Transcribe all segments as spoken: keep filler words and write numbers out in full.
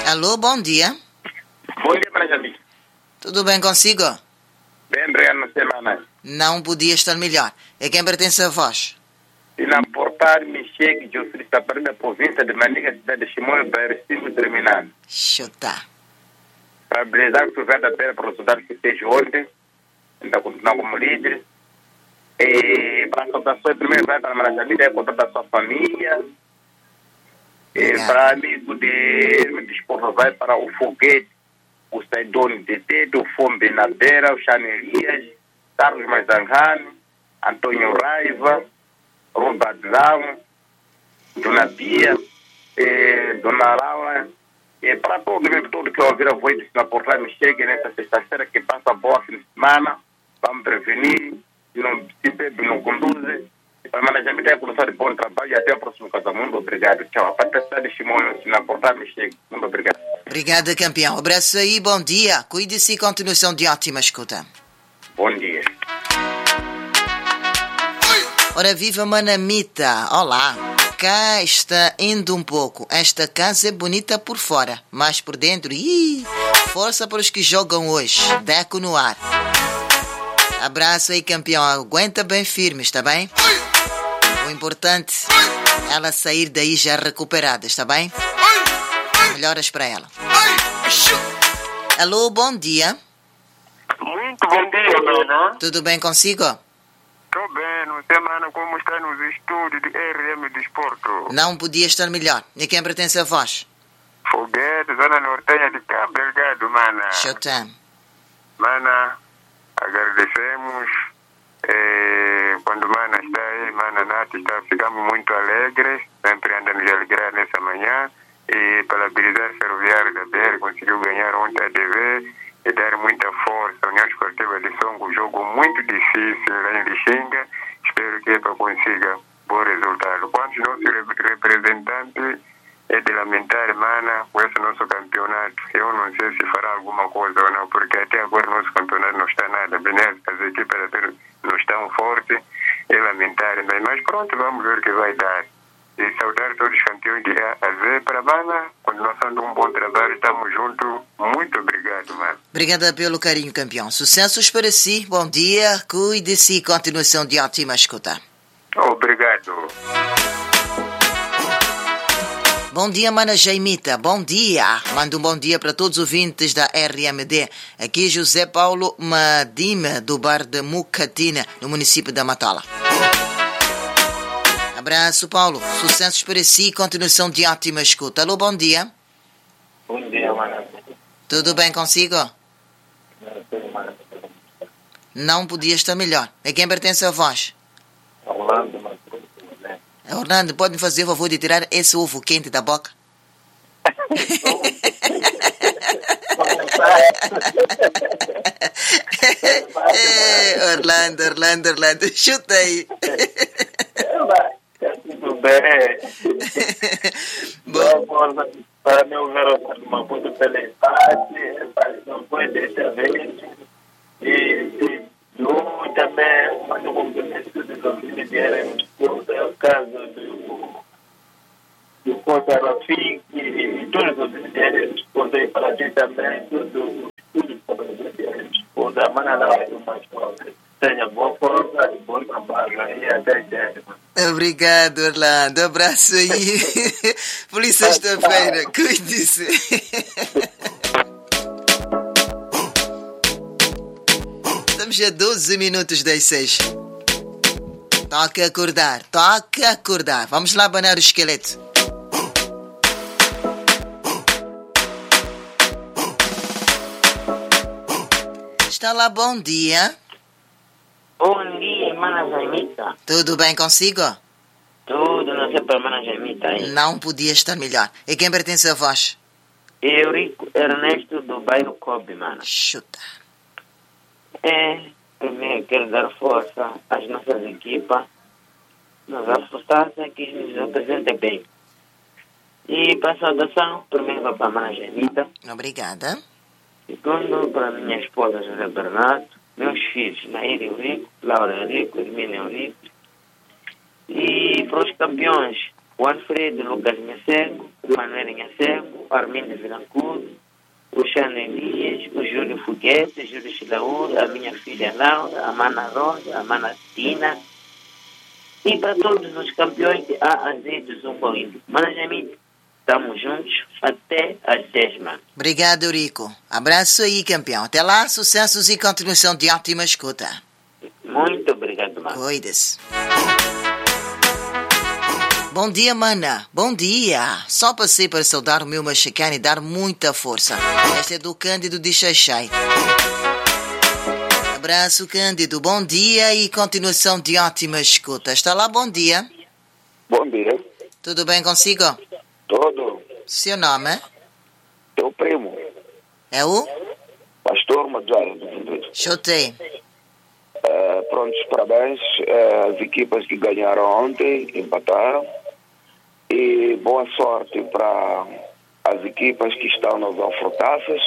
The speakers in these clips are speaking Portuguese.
Alô, bom dia. Bom dia, Mana Jamita. Tudo bem consigo? Bem, obrigado na semana. Não podia estar melhor. É quem pertence a vós? Se não portar, me chegue de oferta para a província de Manica, cidade de Chimoio, para o terminado. Chuta. Para brilhar que o verdadeiro para o resultado que fez ontem, ainda continuar como líder. E para a saudação, primeiro vai para a Mana Jamita, é contar da sua família. E para amigo de desporto, vai para o Foguete, o Saidone de Dedo, o Fombe Nadeira, o Chanelias, Carlos Mazangani, Antônio Raiva, Robert Zão, Dona Pia, eh, Dona Laura, e para todo mundo todo que ouvir a voz de Sina Portland, me chegue nessa sexta-feira que passa boa fim de semana, vamos prevenir, se não se bebe, não conduz. Para Mana Jamita é começar de bom trabalho e até o próximo casamento. Obrigado. Tchau. A Patrícia de Chimoio, Sina Portland, me chegue. Muito obrigado. Obrigada, campeão. Abraço aí, bom dia. Cuide-se e continuação de ótima escuta. Bom dia. Ora, viva Manamita. Olá. Cá está indo um pouco. Esta casa é bonita por fora, mas por dentro, ih, força para os que jogam hoje. Deco no ar. Abraço aí, campeão. Aguenta bem firme, está bem? O importante é ela sair daí já recuperada, está bem? Melhoras para ela. Alô, bom dia. Muito bom dia, Mana. Tudo bem consigo? Estou bem, não sei, Mana, como está nos estúdios de R M Desporto. Não podia estar melhor. E quem pertence a vós? Foguete, zona nortenha de Cabo Delgado, Mana. Showtime. Mana, agradecemos. Eh, quando Mana está aí, Mana Nath, está, ficamos muito alegres. Sempre anda nos alegrar nessa manhã. E pela habilidade ferroviária da B R, conseguiu ganhar ontem a D V e dar muita força à União Esportiva de Songo. Um jogo muito difícil lá em Lixinga. Espero que EPA consiga bom resultado. Quanto nosso representante é de lamentar, Mana, com esse nosso campeonato. Eu não sei se fará alguma coisa ou não, porque até agora nosso campeonato não está nada. Beleza, as equipes até não estão fortes. É lamentar, mas, mas pronto, vamos ver o que vai dar. E saudar todos os campeões de A a Z para Mana. Continuação de um bom trabalho, estamos juntos. Muito obrigado, Mana. Obrigada pelo carinho, campeão. Sucessos para si. Bom dia. Cuide-se e continuação de ótima escuta. Obrigado. Bom dia, Mana Jaimita. Bom dia. Mando um bom dia para todos os ouvintes da R M D. Aqui José Paulo Madime, do bar de Mucatina, no município da Matola. Abraço, Paulo. Sucessos para si e continuação de ótima escuta. Alô, bom dia. Bom dia, Mana. Tudo bem consigo? Não podia estar melhor. A quem pertence a vós? Orlando, mas... Orlando, pode me fazer o favor de tirar esse ovo quente da boca? é, Orlando, Orlando, Orlando. Chuta aí. Tudo bem. Bom. Para meu garoto, uma muito pela empate, não foi dessa vez. E eu também mando um cumprimento de domínio de R M, é o caso do do Costa Rafik e todos os domínios de R M, aí para ti também, tudo, tudo para o R M, da maneira do mais forte. Tenha boa força e bom trabalho e até já. Obrigado, Orlando. Abraço aí. Feliz sexta-feira. Cuide-se. Estamos a doze minutos das seis. Toca acordar. Toca acordar. Vamos lá abanar o esqueleto. Está lá, bom dia. Bom dia, Mana Jaimita. Tudo bem consigo? Tudo, não sei para Mana Jaimita aí. Não podia estar melhor. E quem pertence a vós? Eurico Ernesto do bairro Kobe, Mana. Chuta. É, primeiro quero dar força às nossas equipas, nos apostasem que nos representem bem. E para a saudação, primeiro vai para a Mana Jaimita. Obrigada. Segundo, para a minha esposa José Bernardo. Meus filhos, Nair Eurico, Laura Eurico, Hermínia Eurico. E para os campeões, o Alfredo Lucas Mecego, Manuel Inhacengo, Armindo Vilancudo, o Xano Elias, o Júlio Foguete, o Júlio Chilaúra, a minha filha Laura, a Mana Rosa, a Mana Tina, e para todos os campeões de A a Z do Zumba Olímpico. Mana Jamite, estamos juntos até às dez, mano. Obrigado, Eurico. Abraço aí, campeão. Até lá, sucessos e continuação de ótima escuta. Muito obrigado, mano. Cuide-se. Bom dia, mana. Bom dia. Só passei para saudar o meu machacane e dar muita força. Este é do Cândido de Xaxai. Abraço, Cândido. Bom dia e continuação de ótima escuta. Está lá, bom dia. Bom dia. Tudo bem consigo? Tudo. Seu nome? Teu primo. É o? Pastor Majara do Vindoso. Chutei. Uh, prontos, parabéns. Uh, as equipas que ganharam ontem, empataram. E boa sorte para as equipas que estão nas alfrotaças.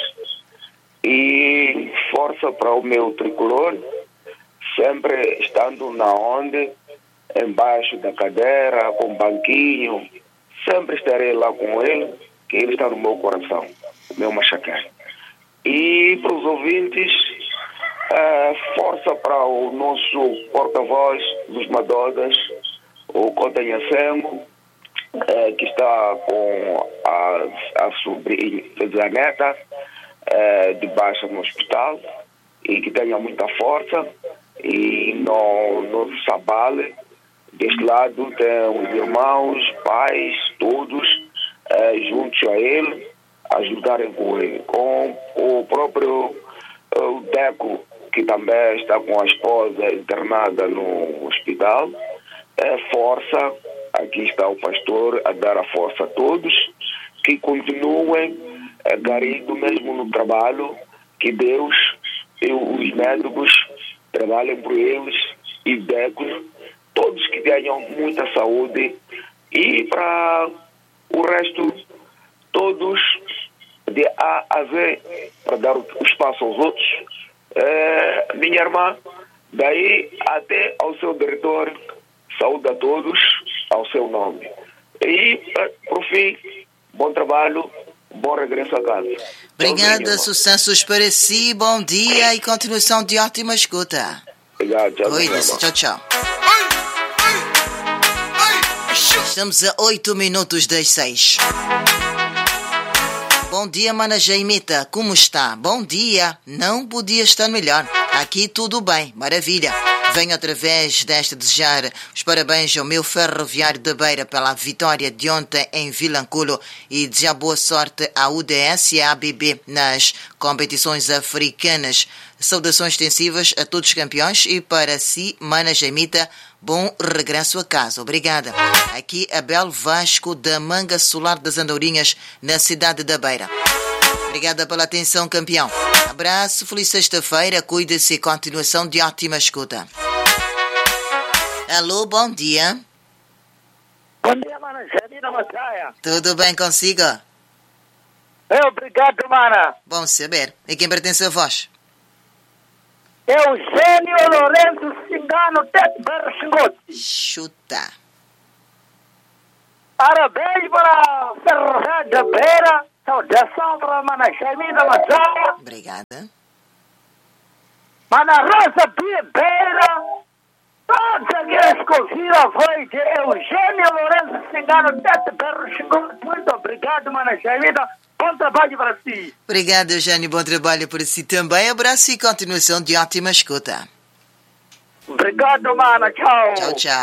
E força para o meu tricolor, sempre estando na onde, embaixo da cadeira, com banquinho. Sempre estarei lá com ele, que ele está no meu coração, o meu machacão. E para os ouvintes, uh, força para o nosso porta-voz dos Madodas, o Cota Inhacengo, uh, que está com a, a sobrinha, a neta, uh, de baixa no hospital, e que tenha muita força. E no, no Sabale, deste lado, tem os irmãos, pais, todos, uh, juntos a ele, ajudarem com ele. Com o próprio uh, Deco, que também está com a esposa internada no hospital. É força, aqui está o pastor a dar a força a todos, que continuem é, garido mesmo no trabalho, que Deus e os médicos trabalhem por eles e Deco, todos que tenham muita saúde, e para o resto, todos de A a Z, para dar o espaço aos outros. É, minha irmã, daí até ao seu diretor, saúde a todos ao seu nome. E, por fim, bom trabalho, bom regresso a casa. Obrigada, sucessos para si, bom dia e continuação de ótima escuta. Obrigado, tchau. Cuide-se, tchau, tchau. Estamos a oito minutos das seis. Bom dia, mana Jaimita, como está? Bom dia, não podia estar melhor. Aqui tudo bem, maravilha. Venho através desta desejar os parabéns ao meu ferroviário da Beira pela vitória de ontem em Vilanculo e desejar boa sorte à U D S e à A B B nas competições africanas. Saudações extensivas a todos os campeões e para si, mana Jaimita, bom regresso a casa. Obrigada. Aqui Abel Vasco da Manga Solar das Andorinhas, na cidade da Beira. Obrigada pela atenção, campeão. Abraço, feliz sexta-feira, cuide-se e continuação de ótima escuta. Alô, bom dia. Bom dia, mana. Janina Macaia. Tudo bem consigo? É, obrigado, mana. Bom saber. E quem pertence a voz? Eugênio Lourenço Cingano, Tete Berro Xingote. Chuta. Parabéns para a Ferroviária da Beira. Saudação para a mana Janina Macaia. Obrigada. Mana Rosa Pia Beira. Todos aqueles que ouviram a voz de Eugênio Lourenço Cingano, Tete Berro Xingote. Muito obrigado, mana Janina. Bom trabalho para si. Obrigada, Eugênio. Bom trabalho para si também. Abraço e continuação de ótima escuta. Obrigado, mana. Tchau. Tchau, tchau.